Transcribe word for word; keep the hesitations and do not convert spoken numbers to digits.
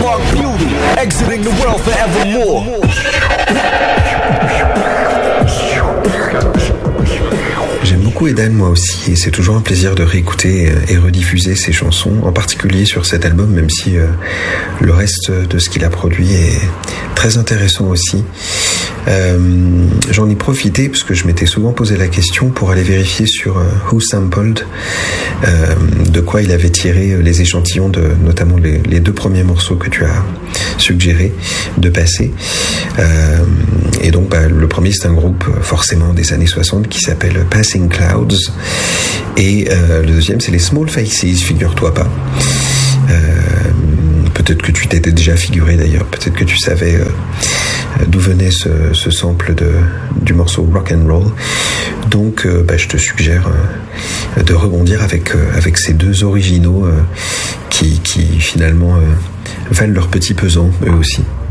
trademark beauty, exiting the world forevermore. J'aime beaucoup Eden moi aussi, et c'est toujours un plaisir de réécouter et rediffuser ses chansons, en particulier sur cet album, même si euh, le reste de ce qu'il a produit est très intéressant aussi. Euh, j'en ai profité parce que je m'étais souvent posé la question pour aller vérifier sur euh, Who Sampled euh, de quoi il avait tiré les échantillons de notamment les, les deux premiers morceaux que tu as suggéré de passer. Euh, et donc bah, le premier c'est un groupe forcément des années soixante qui s'appelle Passing Clouds, et euh, le deuxième c'est les Small Faces, figure-toi pas. Euh, peut-être que tu t'étais déjà figuré d'ailleurs, peut-être que tu savais euh, d'où venait ce, ce sample de, du morceau Rock and Roll. Donc euh, bah, je te suggère euh, de rebondir avec, euh, avec ces deux originaux euh, qui, qui finalement euh, valent leur petit pesant eux aussi.